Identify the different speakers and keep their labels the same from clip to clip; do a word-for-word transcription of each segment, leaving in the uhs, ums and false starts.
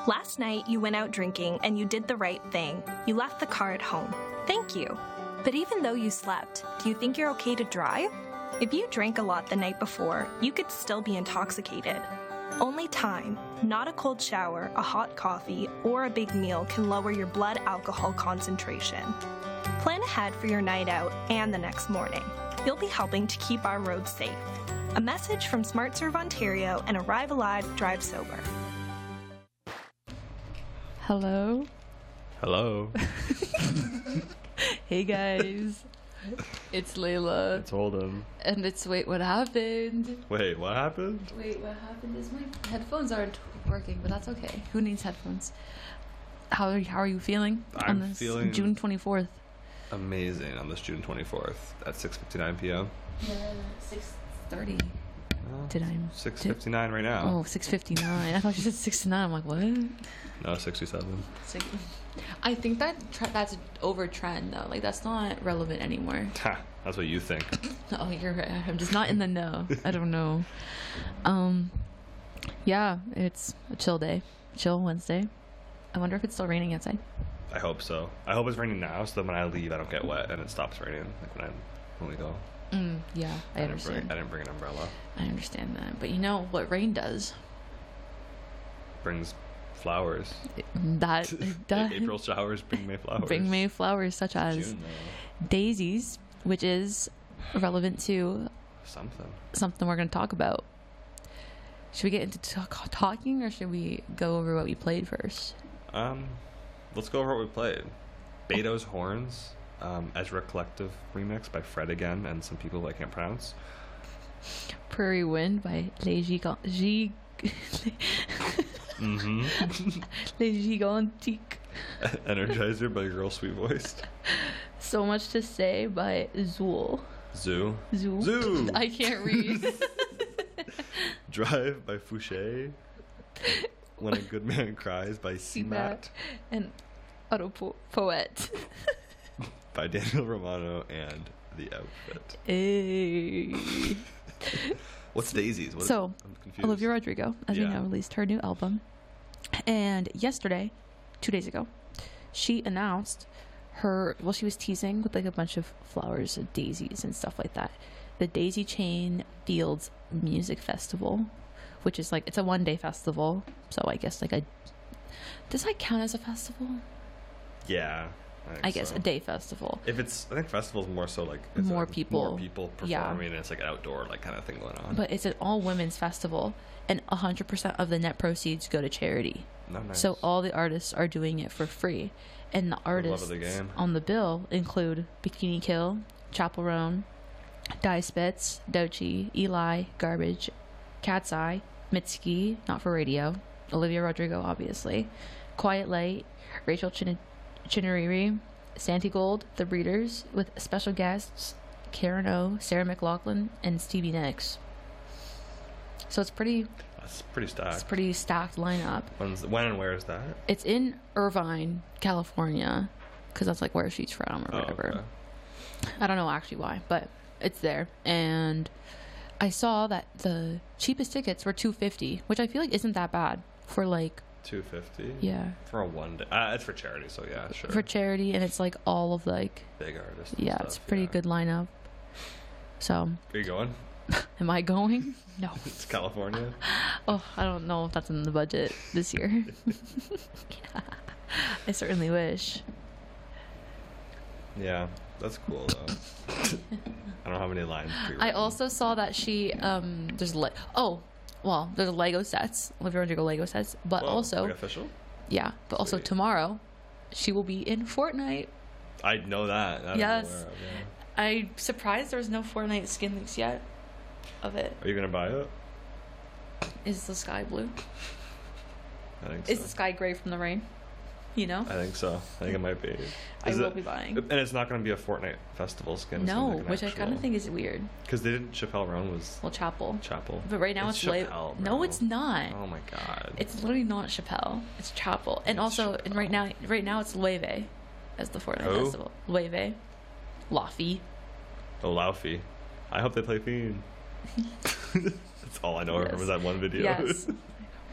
Speaker 1: Last night, you went out drinking and you did the right thing. You left the car at home. Thank you. But even though you slept, do you think you're okay to drive? If you drank a lot the night before, you could still be intoxicated. Only time, not a cold shower, a hot coffee, or a big meal can lower your blood alcohol concentration. Plan ahead for your night out and the next morning. You'll be helping to keep our roads safe. A message from SmartServe Ontario and Arrive Alive, Drive Sober.
Speaker 2: Hello.
Speaker 3: Hello.
Speaker 2: Hey guys. It's Layla.
Speaker 3: I told him.
Speaker 2: And it's Wait, What Happened?
Speaker 3: Wait, what happened?
Speaker 2: Wait, what happened is my headphones aren't working, but that's okay. Who needs headphones? How are you, how are you feeling
Speaker 3: I'm
Speaker 2: on this
Speaker 3: feeling
Speaker 2: June twenty-fourth?
Speaker 3: Amazing on this June twenty-fourth at six fifty-nine p.m.
Speaker 2: Yeah, six thirty.
Speaker 3: Oh,
Speaker 2: Did I?
Speaker 3: six fifty-nine right now.
Speaker 2: Oh, six fifty-nine. I thought you said sixty-nine. I'm like, what?
Speaker 3: No, sixty-seven.
Speaker 2: Six. I think that tre- that's an over trend though. Like that's not relevant anymore.
Speaker 3: Ha, that's what you think.
Speaker 2: Oh, you're right. I'm just not in the know. I don't know. Um, yeah, it's a chill day. Chill Wednesday. I wonder if it's still raining outside.
Speaker 3: I hope so. I hope it's raining now, so that when I leave, I don't get wet and it stops raining. Like when I when we go.
Speaker 2: Mm, yeah, I,
Speaker 3: I
Speaker 2: understand.
Speaker 3: Didn't bring, I didn't bring an umbrella.
Speaker 2: I understand that, but you know what rain does?
Speaker 3: Brings flowers.
Speaker 2: That it does.
Speaker 3: April showers bring May flowers.
Speaker 2: Bring May flowers, such as
Speaker 3: June,
Speaker 2: daisies, which is relevant to
Speaker 3: something.
Speaker 2: Something we're going to talk about. Should we get into talk- talking, or should we go over what we played first?
Speaker 3: Um, let's go over what we played. Beto's Horns, um, Ezra Collective remix by Fred again, and some people I can't pronounce.
Speaker 2: Prairie Wind by Les Gigants. Gig-
Speaker 3: mm-hmm.
Speaker 2: Les Gigantiques.
Speaker 3: Energizer by Girl Sweet Voiced.
Speaker 2: So Much to Say by Zool.
Speaker 3: Zoo.
Speaker 2: Zoo.
Speaker 3: Zoo.
Speaker 2: I can't read.
Speaker 3: Drive by Fouché. When a Good Man Cries by C-Mat.
Speaker 2: And Auto po- Poet.
Speaker 3: By Daniel Romano and The Outfit.
Speaker 2: Hey.
Speaker 3: What's Daisies? What
Speaker 2: so,
Speaker 3: I'm confused.
Speaker 2: Olivia Rodrigo, as
Speaker 3: yeah.
Speaker 2: we know, released her new album. And yesterday, two days ago, she announced her, well, she was teasing with like a bunch of flowers, and daisies and stuff like that. The Daisy Chain Fields Music Festival, which is like, it's a one day festival. So I guess like a, does that count as a festival?
Speaker 3: Yeah. I,
Speaker 2: I guess
Speaker 3: so.
Speaker 2: a day festival.
Speaker 3: If it's, I think festivals more so like it's
Speaker 2: more
Speaker 3: like
Speaker 2: people,
Speaker 3: more people performing,
Speaker 2: yeah.
Speaker 3: and it's like an outdoor like kind of thing going on.
Speaker 2: But it's an all women's festival, and a hundred percent of the net proceeds go to charity.
Speaker 3: Oh, nice.
Speaker 2: So all the artists are doing it for free, and the artists
Speaker 3: the game.
Speaker 2: on the bill include Bikini Kill, Chapel Roan, Die Spitz, Doechii, Eli, Garbage, Cat's Eye, Mitski, not for radio, Olivia Rodrigo, obviously, Quiet Light, Rachel Chin- Chinariri, Santi Gold, The Breeders, with special guests Karen O, Sarah McLachlan, and Stevie Nicks. So it's pretty.
Speaker 3: That's pretty stacked.
Speaker 2: It's pretty stacked lineup.
Speaker 3: When's, when and where is that?
Speaker 2: It's in Irvine, California, because that's like where she's from or
Speaker 3: Oh,
Speaker 2: whatever.
Speaker 3: okay.
Speaker 2: I don't know actually why, but it's there. And I saw that the cheapest tickets were two hundred fifty dollars, which I feel like isn't that bad for like
Speaker 3: two hundred fifty dollars?
Speaker 2: Yeah.
Speaker 3: For a one day. Uh, it's for charity, so yeah, sure.
Speaker 2: For charity, and it's like all of like
Speaker 3: big artists.
Speaker 2: Yeah,
Speaker 3: stuff,
Speaker 2: it's pretty
Speaker 3: yeah.
Speaker 2: good lineup. So.
Speaker 3: Are you going?
Speaker 2: Am I going? No.
Speaker 3: It's California.
Speaker 2: Oh, I don't know if that's in the budget this year. Yeah. I certainly wish.
Speaker 3: Yeah, that's cool though. I don't know how many lines.
Speaker 2: I also saw that she um there's le- oh well there's Lego sets, Olivia Rodrigo Lego sets, but
Speaker 3: Whoa,
Speaker 2: also
Speaker 3: like official.
Speaker 2: Yeah, but also
Speaker 3: Sweet.
Speaker 2: tomorrow she will be in Fortnite.
Speaker 3: I know that. that
Speaker 2: Yes.
Speaker 3: I'm aware of, yeah.
Speaker 2: I'm surprised there's no Fortnite skin leaks yet of it.
Speaker 3: Are you gonna buy it?
Speaker 2: Is the sky blue?
Speaker 3: I think so.
Speaker 2: Is the sky gray from the rain? You know?
Speaker 3: I think so. I think it might be.
Speaker 2: I
Speaker 3: Is
Speaker 2: will
Speaker 3: it,
Speaker 2: be buying.
Speaker 3: And it's not going to be a Fortnite festival skin. It's
Speaker 2: No,
Speaker 3: gonna be like
Speaker 2: which
Speaker 3: an
Speaker 2: I kind of
Speaker 3: actual-
Speaker 2: think is weird.
Speaker 3: Because they didn't. Chappelle Roan was
Speaker 2: Well, Chapel.
Speaker 3: Chapel.
Speaker 2: But right now
Speaker 3: it's,
Speaker 2: it's, Lave.
Speaker 3: Chappelle,
Speaker 2: No,
Speaker 3: bro.
Speaker 2: it's not.
Speaker 3: Oh my god.
Speaker 2: It's literally not Chappelle. It's Chapel. And
Speaker 3: It's
Speaker 2: also, and right now, right now it's Loewe as the Fortnite
Speaker 3: Who?
Speaker 2: festival. Loewe. Laufey.
Speaker 3: Oh, Laufey. I hope they play Fiend. That's all I know
Speaker 2: Yes.
Speaker 3: from that one video.
Speaker 2: Yes.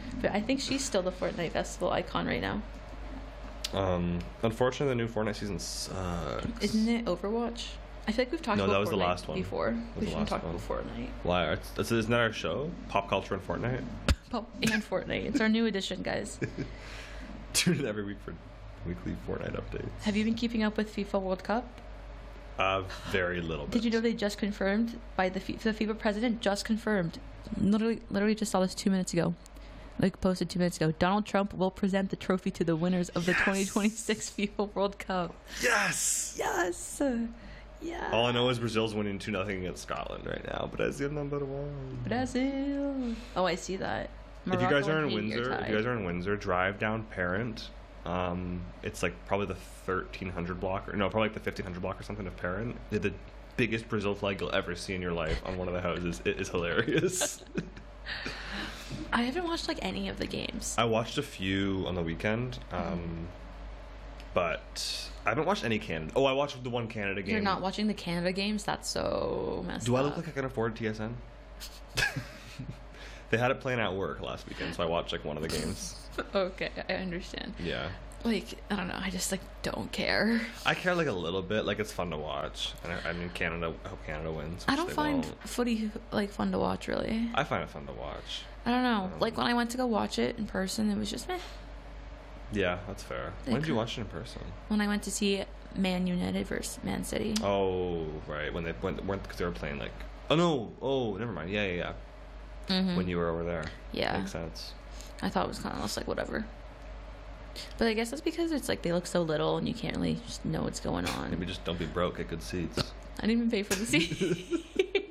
Speaker 2: But I think she's still the Fortnite Festival icon right now.
Speaker 3: Um, unfortunately, the new Fortnite season sucks.
Speaker 2: Isn't it Overwatch? I feel like we've talked
Speaker 3: No,
Speaker 2: about
Speaker 3: that was
Speaker 2: Fortnite
Speaker 3: the last one.
Speaker 2: before.
Speaker 3: That was
Speaker 2: We
Speaker 3: the
Speaker 2: shouldn't
Speaker 3: last
Speaker 2: talk
Speaker 3: one.
Speaker 2: about Fortnite.
Speaker 3: Why? It's, isn't that our show? Pop culture and Fortnite.
Speaker 2: Pop and Fortnite. It's our new edition, guys.
Speaker 3: Tune in every week for weekly Fortnite updates.
Speaker 2: Have you been keeping up with FIFA World Cup?
Speaker 3: Uh, very little bit.
Speaker 2: Did you know they just confirmed by the F- the FIFA president just confirmed, literally, literally just saw this two minutes ago, like posted two minutes ago. Donald Trump will present the trophy to the winners of the
Speaker 3: Yes!
Speaker 2: twenty twenty-six FIFA World Cup.
Speaker 3: Yes!
Speaker 2: Yes, yeah.
Speaker 3: All I know is Brazil's winning two nothing against Scotland right now. Brazil number one.
Speaker 2: Brazil. Oh, I see that.
Speaker 3: If you guys
Speaker 2: Morocco
Speaker 3: are in
Speaker 2: and Haiti
Speaker 3: Windsor, if
Speaker 2: tied.
Speaker 3: you guys are in Windsor, drive down Parent. Um, it's like probably the thirteen hundred block, or no, probably like the fifteen hundred block or something of Parent. They're the biggest Brazil flag you'll ever see in your life on one of the houses. It is hilarious.
Speaker 2: I haven't watched like any of the games.
Speaker 3: I watched a few on the weekend, um, but I haven't watched any Canada. Oh, I watched the one Canada game.
Speaker 2: You're not watching the Canada games? That's so messed
Speaker 3: Do
Speaker 2: up.
Speaker 3: I look like I can afford T S N? They had it playing at work last weekend, so I watched like one of the games.
Speaker 2: Okay, I understand.
Speaker 3: Yeah.
Speaker 2: Like, I don't know. I just like don't care.
Speaker 3: I care like a little bit. Like it's fun to watch. And I, I mean, Canada. I hope Canada wins.
Speaker 2: I
Speaker 3: which
Speaker 2: don't
Speaker 3: they
Speaker 2: find
Speaker 3: won't.
Speaker 2: footy like fun to watch, really.
Speaker 3: I find it fun to watch.
Speaker 2: I don't know.
Speaker 3: Um,
Speaker 2: Like when I went to go watch it in person, it was just meh.
Speaker 3: Yeah, that's fair.
Speaker 2: They
Speaker 3: When did you
Speaker 2: could-
Speaker 3: watch it in person?
Speaker 2: When I went to see Man United versus Man City.
Speaker 3: Oh, right. When they went, weren't because they were playing like. Oh no. Oh, never mind. Yeah, yeah, yeah.
Speaker 2: Mhm.
Speaker 3: When you were over there.
Speaker 2: Yeah.
Speaker 3: Makes sense.
Speaker 2: I thought it was kind of just like whatever. But I guess that's because it's like they look so little and you can't really just know what's going on.
Speaker 3: Maybe just don't be broke. Get good seats.
Speaker 2: I didn't even pay for the seat.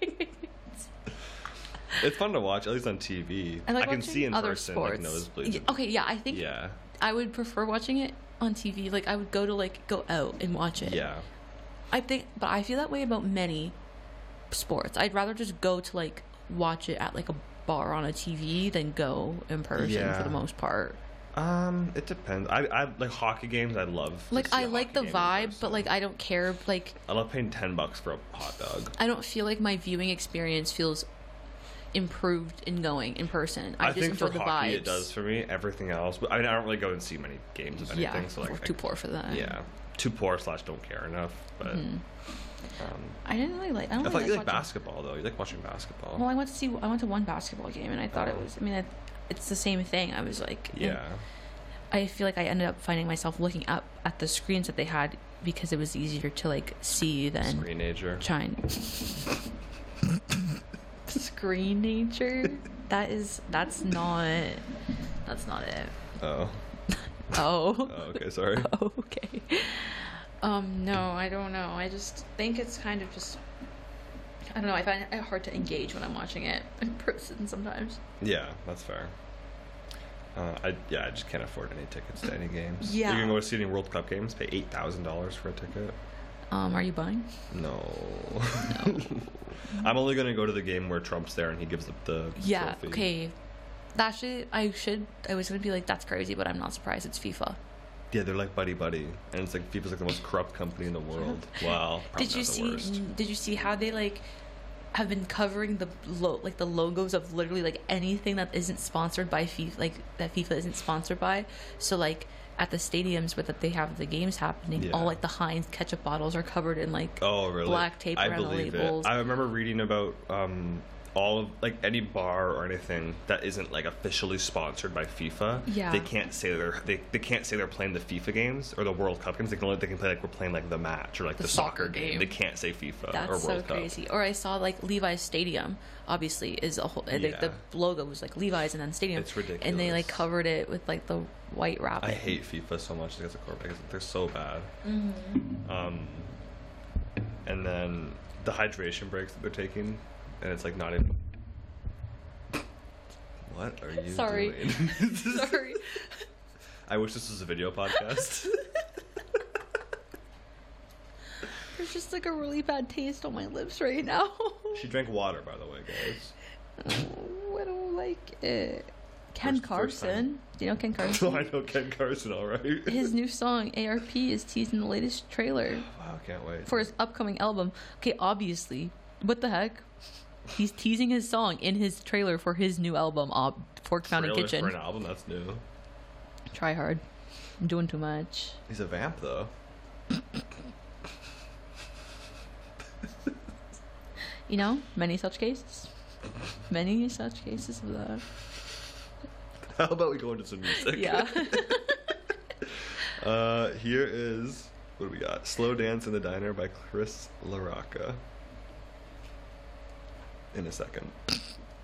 Speaker 3: It's fun to watch, at least on T V.
Speaker 2: I like
Speaker 3: can
Speaker 2: watching
Speaker 3: see in
Speaker 2: other
Speaker 3: person,
Speaker 2: sports.
Speaker 3: like nosebleeds.
Speaker 2: Y- Okay, yeah, I think
Speaker 3: Yeah.
Speaker 2: I would prefer watching it on T V. Like I would go to like go out and watch it.
Speaker 3: Yeah.
Speaker 2: I think, but I feel that way about many sports. I'd rather just go to like watch it at like a bar on a T V than go in person
Speaker 3: Yeah.
Speaker 2: for the most part.
Speaker 3: Um, it depends. I, I like hockey games. I love. to
Speaker 2: Like
Speaker 3: see
Speaker 2: I
Speaker 3: a
Speaker 2: like the
Speaker 3: hockey game in
Speaker 2: vibe,
Speaker 3: person.
Speaker 2: but like I don't care. Like
Speaker 3: I love paying ten bucks for a hot dog.
Speaker 2: I don't feel like my viewing experience feels improved in going in person. I,
Speaker 3: I,
Speaker 2: just
Speaker 3: think
Speaker 2: enjoy
Speaker 3: for
Speaker 2: the
Speaker 3: hockey
Speaker 2: vibes.
Speaker 3: it does for me. Everything else, but I mean, I don't really go and see many games of anything.
Speaker 2: Yeah,
Speaker 3: so like,
Speaker 2: we're too poor for that.
Speaker 3: yeah, too poor slash don't care enough. But
Speaker 2: Mhm.
Speaker 3: um,
Speaker 2: I didn't really like. I don't
Speaker 3: I thought
Speaker 2: really
Speaker 3: you
Speaker 2: like
Speaker 3: like
Speaker 2: watching-
Speaker 3: basketball though. You like watching basketball.
Speaker 2: Well, I went to see. I went to one basketball game, and I thought it
Speaker 3: Oh.
Speaker 2: was. I mean, it, it's the same thing. I was like, eh.
Speaker 3: yeah.
Speaker 2: I feel like I ended up finding myself looking up at the screens that they had because it was easier to like see than
Speaker 3: Screenager.
Speaker 2: trying. Screen nature. That is. That's not. That's not it.
Speaker 3: Oh.
Speaker 2: Oh.
Speaker 3: Oh, okay. Sorry.
Speaker 2: Oh, okay. Um. No, I don't know. I just think it's kind of just. I don't know. I find it hard to engage when I'm watching it in person sometimes.
Speaker 3: Yeah, that's fair. Uh, I yeah, I just can't afford any tickets to any games.
Speaker 2: Yeah.
Speaker 3: You're gonna go see any World Cup games? Pay eight thousand dollars for a ticket?
Speaker 2: Um. Are you buying?
Speaker 3: No.
Speaker 2: No.
Speaker 3: I'm only gonna go to the game where Trump's there and he gives up the
Speaker 2: Yeah.
Speaker 3: trophy.
Speaker 2: Okay. Actually, I should. I was gonna be like, that's crazy, but I'm not surprised. It's FIFA.
Speaker 3: Yeah, they're like buddy buddy, and it's like FIFA's like the most corrupt company in the world. Wow. Probably
Speaker 2: Did you
Speaker 3: not the
Speaker 2: see?
Speaker 3: worst.
Speaker 2: Did you see how they like have been covering the lo- like the logos of literally like anything that isn't sponsored by FIFA, like that FIFA isn't sponsored by. So like at the stadiums where that they have the games happening,
Speaker 3: Yeah.
Speaker 2: all like the Heinz ketchup bottles are covered in like
Speaker 3: Oh, really?
Speaker 2: black tape
Speaker 3: I
Speaker 2: around the
Speaker 3: believe
Speaker 2: labels.
Speaker 3: it. I remember reading about um, all of like any bar or anything that isn't like officially sponsored by FIFA.
Speaker 2: Yeah.
Speaker 3: They can't say they're they, they can't say they're playing the FIFA games or the World Cup games. They can only they can play like we're playing like the match or like the,
Speaker 2: The
Speaker 3: soccer,
Speaker 2: soccer
Speaker 3: game.
Speaker 2: game.
Speaker 3: They can't say FIFA
Speaker 2: That's
Speaker 3: or World
Speaker 2: so
Speaker 3: Cup.
Speaker 2: crazy. Or I saw like Levi's Stadium. Obviously, is a whole. Like,
Speaker 3: Yeah.
Speaker 2: the logo was like Levi's and then Stadium.
Speaker 3: It's ridiculous.
Speaker 2: And they like covered it with like the white wrap.
Speaker 3: I hate FIFA so much as a corporate. They're so bad.
Speaker 2: Mm-hmm.
Speaker 3: Um, and then the hydration breaks that they're taking, and it's like not even. What are you
Speaker 2: Sorry.
Speaker 3: doing?
Speaker 2: Sorry.
Speaker 3: I wish this was a video podcast.
Speaker 2: There's just like a really bad taste on my lips right now.
Speaker 3: She drank water, by the way, guys.
Speaker 2: Oh, I don't like it. Ken
Speaker 3: First- first time.
Speaker 2: Carson. Do you know Ken
Speaker 3: Oh, I
Speaker 2: Carson?
Speaker 3: know Ken Carson, all right.
Speaker 2: His new song A R P is teased in the latest trailer
Speaker 3: Wow, can't wait.
Speaker 2: for his upcoming album. Okay, obviously, what the heck? He's teasing his song in his trailer for his new album, uh, Fork Fountain
Speaker 3: Trailer
Speaker 2: Kitchen.
Speaker 3: for an album, that's new.
Speaker 2: Try hard. I'm doing too much.
Speaker 3: He's a vamp, though.
Speaker 2: You know, many such cases. Many such cases of that.
Speaker 3: How about we go into some music?
Speaker 2: Yeah.
Speaker 3: uh, here is, what do we got? Slow Dance in the Diner by Chris LaRocca. In a second.